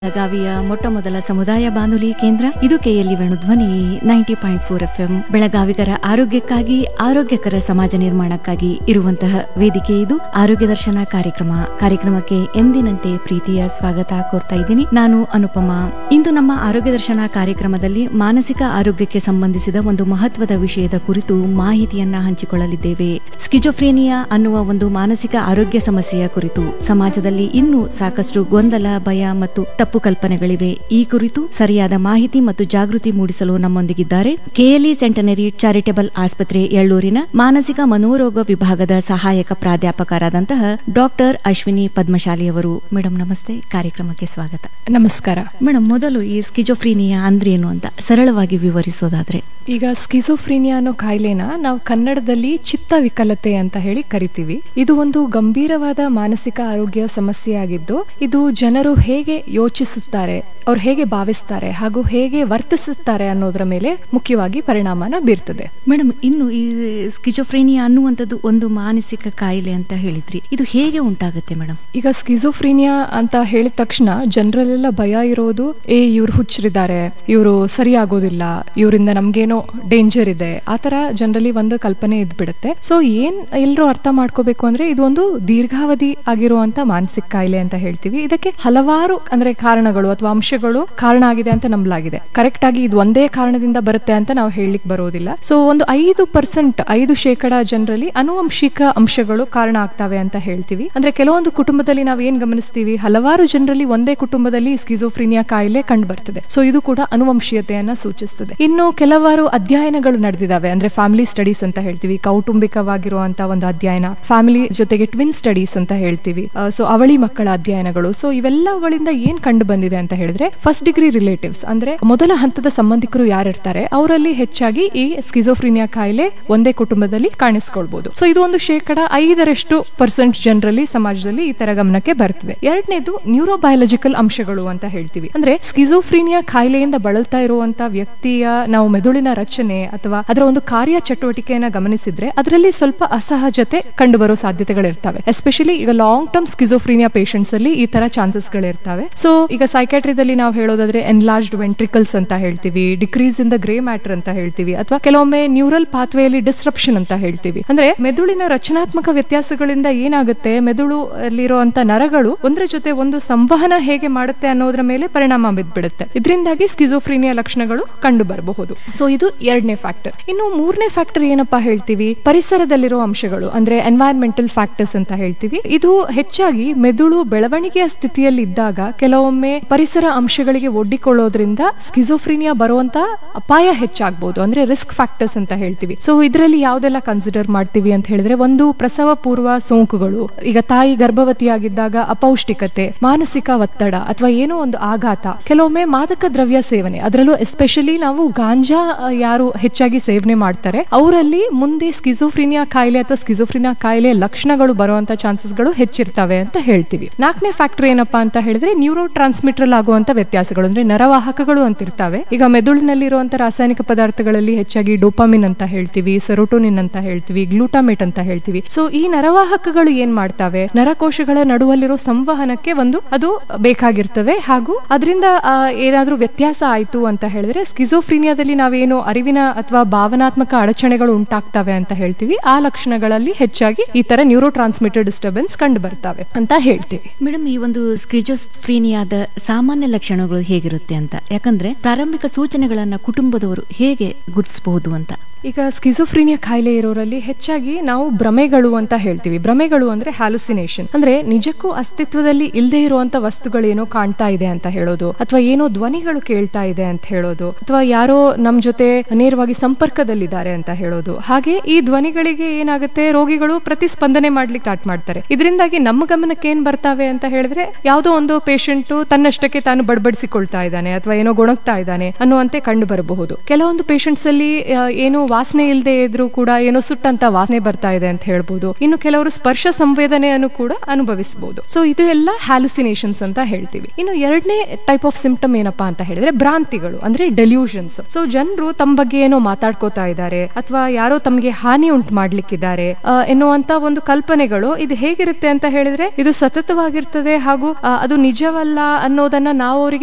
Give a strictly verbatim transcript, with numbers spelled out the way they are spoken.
ಬೆಳಗಾವಿಯ ಮೊಟ್ಟ ಮೊದಲ ಸಮುದಾಯ ಬಾನುಲಿ ಕೇಂದ್ರ ಇದು ಕೆಎಲ್ಇ ವೇಣು ಧ್ವನಿ ninety point four F M. ಬೆಳಗಾವಿಗರ ಆರೋಗ್ಯಕ್ಕಾಗಿ ಆರೋಗ್ಯಕರ ಸಮಾಜ ನಿರ್ಮಾಣಕ್ಕಾಗಿ ಇರುವಂತಹ ವೇದಿಕೆ ಇದು ಆರೋಗ್ಯ ದರ್ಶನ ಕಾರ್ಯಕ್ರಮ. ಕಾರ್ಯಕ್ರಮಕ್ಕೆ ಎಂದಿನಂತೆ ಪ್ರೀತಿಯ ಸ್ವಾಗತ ಕೋರ್ತಾ ಇದ್ದೀನಿ. ನಾನು ಅನುಪಮಾ. ಇಂದು ನಮ್ಮ ಆರೋಗ್ಯ ದರ್ಶನ ಕಾರ್ಯಕ್ರಮದಲ್ಲಿ ಮಾನಸಿಕ ಆರೋಗ್ಯಕ್ಕೆ ಸಂಬಂಧಿಸಿದ ಒಂದು ಮಹತ್ವದ ವಿಷಯದ ಕುರಿತು ಮಾಹಿತಿಯನ್ನ ಹಂಚಿಕೊಳ್ಳಲಿದ್ದೇವೆ. ಸ್ಕಿಜೋಫ್ರೇನಿಯಾ ಅನ್ನುವ ಒಂದು ಮಾನಸಿಕ ಆರೋಗ್ಯ ಸಮಸ್ಯೆಯ ಕುರಿತು ಸಮಾಜದಲ್ಲಿ ಇನ್ನೂ ಸಾಕಷ್ಟು ಗೊಂದಲ, ಭಯ ಮತ್ತು ತಪ್ಪು ಕಲ್ಪನೆಗಳಿವೆ. ಈ ಕುರಿತು ಸರಿಯಾದ ಮಾಹಿತಿ ಮತ್ತು ಜಾಗೃತಿ ಮೂಡಿಸಲು ನಮ್ಮೊಂದಿಗಿದ್ದಾರೆ ಕೆಎಲ್ಇ ಸೆಂಟನರಿ ಚಾರಿಟಬಲ್ ಆಸ್ಪತ್ರೆ ಎಳ್ಳೂರಿನ ಮಾನಸಿಕ ಮನೋರೋಗ ವಿಭಾಗದ ಸಹಾಯಕ ಪ್ರಾಧ್ಯಾಪಕರಾದಂತಹ ಡಾಕ್ಟರ್ ಅಶ್ವಿನಿ ಪದ್ಮಶಾಲಿ ಅವರು. ಮೇಡಮ್ ನಮಸ್ತೆ, ಕಾರ್ಯಕ್ರಮಕ್ಕೆ ಸ್ವಾಗತ. ನಮಸ್ಕಾರ ಮೇಡಮ್, ಮೊದಲು ಈ ಸ್ಕಿಜೋಫ್ರೀನಿಯಾ ಅಂದ್ರೇನು ಅಂತ ಸರಳವಾಗಿ ವಿವರಿಸೋದಾದ್ರೆ? ಈಗ ಸ್ಕಿಜೋಫ್ರೀನಿಯಾ ಅನ್ನೋ ಕಾಯಿಲೆನ ನಾವು ಕನ್ನಡದಲ್ಲಿ ಚಿತ್ತ ವಿಕಲತೆ ಅಂತ ಹೇಳಿ ಕರಿತೀವಿ. ಇದು ಒಂದು ಗಂಭೀರವಾದ ಮಾನಸಿಕ ಆರೋಗ್ಯ ಸಮಸ್ಯೆ ಆಗಿದ್ದು, ಇದು ಜನರು ಹೇಗೆ ಯೋಚಿಸುತ್ತಾರೆ, ಅವ್ರು ಹೇಗೆ ಭಾವಿಸ್ತಾರೆ ಹಾಗೂ ಹೇಗೆ ವರ್ತಿಸುತ್ತಾರೆ ಅನ್ನೋದ್ರ ಮೇಲೆ ಮುಖ್ಯವಾಗಿ ಪರಿಣಾಮನ ಬೀರ್ತದೆ. ಮೇಡಮ್, ಇನ್ನು ಈ ಸ್ಕಿಜೋಫ್ರೇನಿಯಾ ಅನ್ನುವಂಥದ್ದು ಒಂದು ಮಾನಸಿಕ ಕಾಯಿಲೆ ಅಂತ ಹೇಳಿದ್ರಿ, ಇದು ಹೇಗೆ ಉಂಟಾಗುತ್ತೆ ಮೇಡಮ್? ಈಗ ಸ್ಕಿಜೋಫ್ರೀನಿಯಾ ಅಂತ ಹೇಳಿದ ತಕ್ಷಣ ಜನರಲ್ಲೆಲ್ಲ ಭಯ ಇರೋದು, ಏ ಇವ್ರು ಹುಚ್ಚರಿದ್ದಾರೆ, ಇವರು ಸರಿಯಾಗೋದಿಲ್ಲ, ಇವರಿಂದ ನಮ್ಗೇನೋ ಡೇಂಜರ್ ಇದೆ, ಆತರ ಜನರಲಿ ಒಂದು ಕಲ್ಪನೆ ಇದ್ಬಿಡುತ್ತೆ. ಸೊ ಏನ್ ಎಲ್ಲರೂ ಅರ್ಥ ಮಾಡ್ಕೋಬೇಕು ಅಂದ್ರೆ ಇದು ಒಂದು ದೀರ್ಘಾವಧಿ ಆಗಿರುವಂತ ಮಾನಸಿಕ ಕಾಯಿಲೆ ಅಂತ ಹೇಳ್ತೀವಿ. ಇದಕ್ಕೆ ಹಲವಾರು ಅಂದ್ರೆ ಕಾರಣಗಳು ಅಥವಾ ಅಂಶಗಳು ಕಾರಣ ಆಗಿದೆ ಅಂತ ನಂಬಲಾಗಿದೆ. ಕರೆಕ್ಟ್ ಆಗಿ ಇದು ಒಂದೇ ಕಾರಣದಿಂದ ಬರುತ್ತೆ ಅಂತ ನಾವು ಹೇಳಲಿಕ್ಕೆ ಬರೋದಿಲ್ಲ. ಸೊ ಒಂದು ಐದು ಪರ್ಸೆಂಟ್ ಐದು ಶೇಕಡ ಜನರಲ್ಲಿ ಅನುವಂಶಿಕ ಅಂಶಗಳು ಕಾರಣ ಆಗ್ತವೆ ಅಂತ ಹೇಳ್ತೀವಿ. ಅಂದ್ರೆ ಕೆಲವೊಂದು ಕುಟುಂಬದಲ್ಲಿ ನಾವು ಏನ್ ಗಮನಿಸ್ತೀವಿ, ಹಲವಾರು ಜನರಲ್ಲಿ ಒಂದೇ ಕುಟುಂಬದಲ್ಲಿ ಸ್ಕಿಜೋಫ್ರೀನಿಯಾ ಕಾಯಿಲೆ ಕಂಡು ಬರ್ತದೆ. ಸೊ ಇದು ಕೂಡ ಅನುವಂಶೀಯತೆಯನ್ನ ಸೂಚಿಸ್ತದೆ. ಇನ್ನು ಕೆಲವಾರು ಅಧ್ಯಯನಗಳು ನಡೆದಿದ್ದಾವೆ, ಅಂದ್ರೆ ಫ್ಯಾಮಿಲಿ ಸ್ಟಡೀಸ್ ಅಂತ ಹೇಳ್ತೀವಿ, ಕೌಟುಂಬಿಕವಾಗಿರುವಂತಹ ಒಂದು ಅಧ್ಯಯನ, ಫ್ಯಾಮಿಲಿ ಜೊತೆಗೆ ಟ್ವಿನ್ ಸ್ಟಡೀಸ್ ಅಂತ ಹೇಳ್ತೀವಿ, ಸೊ ಅವಳಿ ಮಕ್ಕಳ ಅಧ್ಯಯನಗಳು. ಸೊ ಇವೆಲ್ಲಗಳಿಂದ ಏನ್ ಕಂಡು ಬಂದಿದೆ ಅಂತ ಹೇಳಿದ್ರೆ, ಫಸ್ಟ್ ಡಿಗ್ರಿ ರಿಲೇಟಿವ್ಸ್ ಅಂದ್ರೆ ಮೊದಲ ಹಂತದ ಸಂಬಂಧಿಕರು ಯಾರಿರ್ತಾರೆ ಅವರಲ್ಲಿ ಹೆಚ್ಚಾಗಿ ಈ ಸ್ಕಿಜೋಫ್ರೀನಿಯಾ ಕಾಯಿಲೆ ಒಂದೇ ಕುಟುಂಬದಲ್ಲಿ ಕಾಣಿಸ್ಕೊಳ್ಬಹುದು. ಸೊ ಇದು ಒಂದು ಶೇಕಡ ಐದರಷ್ಟು ಪರ್ಸೆಂಟ್ ಜನರಲ್ಲಿ ಸಮಾಜದಲ್ಲಿ ಈ ತರ ಗಮನಕ್ಕೆ ಬರ್ತದೆ. ಎರಡನೇದು ನ್ಯೂರೋಬಯಾಲಜಿಕಲ್ ಅಂಶಗಳು ಅಂತ ಹೇಳ್ತೀವಿ. ಅಂದ್ರೆ ಸ್ಕಿಜೋಫ್ರೀನಿಯಾ ಕಾಯಿಲೆಯಿಂದ ಬಳಲ್ತಾ ಇರುವಂತಹ ವ್ಯಕ್ತಿಯ ನಾವು ಮೆದುಳಿನ ರಚನೆ ಅಥವಾ ಅದರ ಒಂದು ಕಾರ್ಯ ಚಟುವಟಿಕೆಯನ್ನ ಗಮನಿಸಿದ್ರೆ ಅದರಲ್ಲಿ ಸ್ವಲ್ಪ ಅಸಹಜತೆ ಕಂಡು ಬರೋ ಸಾಧ್ಯತೆಗಳಿರ್ತವೆ. ಎಸ್ಪೆಷಲಿ ಈಗ ಲಾಂಗ್ ಟರ್ಮ್ ಸ್ಕಿಜೋಫ್ರೀನಿಯಾ ಪೇಷಂಟ್ಸ್ ಅಲ್ಲಿ ಈ ತರ ಚಾನ್ಸಸ್ ಗಳಿರ್ತವೆ. ಸೊ ಈಗ ಸೈಕ್ಯಾಟ್ರಿದಲ್ಲಿ ನಾವು ಹೇಳೋದಾದ್ರೆ ಎನ್ಲಾರ್ಜ್ಡ್ ವೆಂಟ್ರಿಕಲ್ಸ್ ಅಂತ ಹೇಳ್ತೀವಿ, decrease in the grey matter ಅಂತ ಹೇಳ್ತೀವಿ, ಅಥವಾ ಕೆಲವೊಮ್ಮೆ ನ್ಯೂರಲ್ ಪಾತ್ವೇಯಲ್ಲಿ ಡಿಸ್ರಪ್ಷನ್ ಅಂತ ಹೇಳ್ತೀವಿ. ಅಂದ್ರೆ ಮೆದುಳಿನ ರಚನಾತ್ಮಕ ವ್ಯತ್ಯಾಸಗಳಿಂದ ಏನಾಗುತ್ತೆ, ಮೆದುಳು ಅಲ್ಲಿರುವಂತ ನರಗಳು ಒಂದರ ಜೊತೆ ಒಂದು ಸಂವಹನ ಹೇಗೆ ಮಾಡುತ್ತೆ ಅನ್ನೋದ್ರ ಮೇಲೆ ಪರಿಣಾಮ ಬಿದ್ಬಿಡುತ್ತೆ. ಇದರಿಂದಾಗಿ ಸ್ಕಿಜೋಫ್ರೀನಿಯಾ ಲಕ್ಷಣಗಳು ಕಂಡು ಬರಬಹುದು. ಸೊ ಇದು ಎರಡನೇ ಫ್ಯಾಕ್ಟರ್. ಇನ್ನು ಮೂರನೇ ಫ್ಯಾಕ್ಟರ್ ಏನಪ್ಪಾ ಹೇಳ್ತೀವಿ, ಪರಿಸರದಲ್ಲಿರೋ ಅಂಶಗಳು ಅಂದ್ರೆ ಎನ್ವೈರನ್ಮೆಂಟಲ್ ಫ್ಯಾಕ್ಟರ್ಸ್ ಅಂತ ಹೇಳ್ತೀವಿ. ಇದು ಹೆಚ್ಚಾಗಿ ಮೆದುಳು ಬೆಳವಣಿಗೆಯ ಸ್ಥಿತಿಯಲ್ಲಿ ಇದ್ದಾಗ ಕೆಲವೊಮ್ಮೆ ಪರಿಸರ ಅಂಶಗಳಿಗೆ ಒಡ್ಡಿಕೊಳ್ಳೋದ್ರಿಂದ ಸ್ಕಿಜೋಫ್ರೀನಿಯಾ ಬರುವಂತ ಅಪಾಯ ಹೆಚ್ಚಾಗಬಹುದು, ಅಂದ್ರೆ ರಿಸ್ಕ್ ಫ್ಯಾಕ್ಟರ್ಸ್ ಅಂತ ಹೇಳ್ತೀವಿ. ಸೊ ಇದರಲ್ಲಿ ಯಾವ್ದೆಲ್ಲ ಕನ್ಸಿಡರ್ ಮಾಡ್ತೀವಿ ಅಂತ ಹೇಳಿದ್ರೆ, ಒಂದು ಪ್ರಸವ ಪೂರ್ವ ಸೋಂಕುಗಳು, ಈಗ ತಾಯಿ ಗರ್ಭವತಿಯಾಗಿದ್ದಾಗ ಅಪೌಷ್ಟಿಕತೆ, ಮಾನಸಿಕ ಒತ್ತಡ ಅಥವಾ ಏನೋ ಒಂದು ಆಘಾತ, ಕೆಲವೊಮ್ಮೆ ಮಾದಕ ದ್ರವ್ಯ ಸೇವನೆ, ಅದರಲ್ಲೂ ಎಸ್ಪೆಷಲಿ ನಾವು ಗಾಂಜಾ ಯಾರು ಹೆಚ್ಚಾಗಿ ಸೇವನೆ ಮಾಡ್ತಾರೆ ಅವರಲ್ಲಿ ಮುಂದೆ ಸ್ಕಿಜೋಫ್ರೀನಿಯಾ ಕಾಯಿಲೆ ಅಥವಾ ಸ್ಕಿಜೋಫ್ರೀನಿಯಾ ಕಾಯಿಲೆ ಲಕ್ಷಣಗಳು ಬರುವಂತ ಚಾನ್ಸಸ್ ಗಳು ಹೆಚ್ಚಿರ್ತವೆ ಅಂತ ಹೇಳ್ತೀವಿ. ನಾಲ್ಕನೇ ಫ್ಯಾಕ್ಟರ್ ಏನಪ್ಪಾ ಅಂತ ಹೇಳಿದ್ರೆ, ನ್ಯೂರೋ ಟ್ರಾನ್ಸ್ಮಿಟರ್ ಆಗುವಂತ ವ್ಯತ್ಯಾಸಗಳು, ಅಂದ್ರೆ ನರವಾಹಕಗಳು ಅಂತ ಇರ್ತವೆ. ಈಗ ಮೆದುಳಿನಲ್ಲಿರುವಂತ ರಾಸಾಯನಿಕ ಪದಾರ್ಥಗಳಲ್ಲಿ ಹೆಚ್ಚಾಗಿ ಡೋಪಾಮಿನ್ ಅಂತ ಹೇಳ್ತೀವಿ, ಸೆರೋಟೋನಿನ್ ಅಂತ ಹೇಳ್ತೀವಿ, ಗ್ಲೂಟಾಮೇಟ್ ಅಂತ ಹೇಳ್ತೀವಿ. ಸೊ ಈ ನರವಾಹಕಗಳು ಏನ್ ಮಾಡ್ತಾವೆ, ನರಕೋಶಗಳ ನಡುವಲ್ಲಿರೋ ಸಂವಹನಕ್ಕೆ ಒಂದು ಅದು ಬೇಕಾಗಿರ್ತವೆ. ಹಾಗೂ ಅದರಿಂದ ಏನಾದ್ರೂ ವ್ಯತ್ಯಾಸ ಆಯ್ತು ಅಂತ ಹೇಳಿದ್ರೆ ಸ್ಕಿಜೋಫ್ರೀನಿಯಾದಲ್ಲಿ ನಾವೇನು ಅರಿವಿನ ಅಥವಾ ಭಾವನಾತ್ಮಕ ಅಡಚಣೆಗಳು ಉಂಟಾಗ್ತವೆ ಅಂತ ಹೇಳ್ತೀವಿ, ಆ ಲಕ್ಷಣಗಳಲ್ಲಿ ಹೆಚ್ಚಾಗಿ ಈ ತರ ನ್ಯೂರೋ ಟ್ರಾನ್ಸ್ಮಿಟರ್ ಡಿಸ್ಟರ್ಬೆನ್ಸ್ ಕಂಡು ಬರ್ತವೆ ಅಂತ ಹೇಳ್ತೀವಿ. ಮೇಡಮ್, ಈ ಒಂದು ಸ್ಕಿಜೋಫ್ರೀನಿಯಾದ ಸಾಮಾನ್ಯ ಲಕ್ಷಣಗಳು ಹೇಗಿರುತ್ತೆ ಅಂತ, ಯಾಕಂದ್ರೆ ಪ್ರಾರಂಭಿಕ ಸೂಚನೆಗಳನ್ನ ಕುಟುಂಬದವರು ಹೇಗೆ ಗುರುತಿಸಬಹುದು ಅಂತ? ಈಗ ಸ್ಕಿಜೋಫ್ರೀನಿಯಾ ಕಾಯಿಲೆ ಇರೋರಲ್ಲಿ ಹೆಚ್ಚಾಗಿ ನಾವು ಭ್ರಮೆಗಳು ಅಂತ ಹೇಳ್ತೀವಿ. ಭ್ರಮೆಗಳು ಅಂದ್ರೆ ಹ್ಯಾಲುಸಿನೇಷನ್, ಅಂದ್ರೆ ನಿಜಕ್ಕೂ ಅಸ್ತಿತ್ವದಲ್ಲಿ ಇಲ್ಲದೆ ಇರುವಂತ ವಸ್ತುಗಳೇನೋ ಕಾಣ್ತಾ ಇದೆ ಅಂತ ಹೇಳೋದು, ಅಥವಾ ಏನೋ ಧ್ವನಿಗಳು ಕೇಳ್ತಾ ಇದೆ ಅಂತ ಹೇಳೋದು, ಅಥವಾ ಯಾರೋ ನಮ್ ಜೊತೆ ನೇರವಾಗಿ ಸಂಪರ್ಕದಲ್ಲಿದ್ದಾರೆ ಅಂತ ಹೇಳೋದು. ಹಾಗೆ ಈ ಧ್ವನಿಗಳಿಗೆ ಏನಾಗುತ್ತೆ, ರೋಗಿಗಳು ಪ್ರತಿಸ್ಪಂದನೆ ಮಾಡ್ಲಿಕ್ಕೆ ಸ್ಟಾರ್ಟ್ ಮಾಡ್ತಾರೆ. ಇದರಿಂದಾಗಿ ನಮ್ಮ ಗಮನಕ್ಕೆ ಏನ್ ಬರ್ತಾವೆ ಅಂತ ಹೇಳಿದ್ರೆ, ಯಾವುದೋ ಒಂದು ಪೇಷಂಟ್ ತನ್ನಷ್ಟಕ್ಕೆ ತಾನು ಬಡಬಡಿಸಿಕೊಳ್ತಾ ಇದ್ದಾನೆ ಅಥವಾ ಏನೋ ಗೊಣಗ್ತಾ ಇದ್ದಾನೆ ಅನ್ನುವಂತೆ ಕಂಡು ಬರಬಹುದು. ಕೆಲವೊಂದು ಪೇಷಂಟ್ಸ್ ಅಲ್ಲಿ ಏನೋ ವಾಸನೆ ಇಲ್ಲದೆ ಇದ್ರೂ ಕೂಡ ಏನೋ ಸುಟ್ಟಂತ ವಾಸನೆ ಬರ್ತಾ ಇದೆ ಅಂತ ಹೇಳ್ಬೋದು. ಇನ್ನು ಕೆಲವರು ಸ್ಪರ್ಶ ಸಂವೇದನೆಯನ್ನು ಕೂಡ ಅನುಭವಿಸಬಹುದು. ಸೊ ಇದು ಎಲ್ಲ ಹ್ಯಾಲುಸಿನೇಷನ್ಸ್ ಅಂತ ಹೇಳ್ತೀವಿ. ಇನ್ನು ಎರಡನೇ ಟೈಪ್ ಆಫ್ ಸಿಂಪ್ಟಮ್ ಏನಪ್ಪಾ ಅಂತ ಹೇಳಿದ್ರೆ ಭ್ರಾಂತಿಗಳು, ಅಂದ್ರೆ ಡೆಲ್ಯೂಷನ್ಸ್. ಸೊ ಜನರು ತಮ್ಮ ಬಗ್ಗೆ ಏನೋ ಮಾತಾಡ್ಕೋತಾ ಇದ್ದಾರೆ ಅಥವಾ ಯಾರೋ ತಮಗೆ ಹಾನಿ ಉಂಟು ಮಾಡ್ಲಿಕ್ಕಿದ್ದಾರೆ ಎನ್ನುವಂತ ಒಂದು ಕಲ್ಪನೆಗಳು ಇದು ಹೇಗಿರುತ್ತೆ ಅಂತ ಹೇಳಿದ್ರೆ ಇದು ಸತತವಾಗಿರ್ತದೆ ಹಾಗೂ ಅದು ನಿಜವಲ್ಲ ಅನ್ನೋದನ್ನ ನಾವು ಅವರಿಗೆ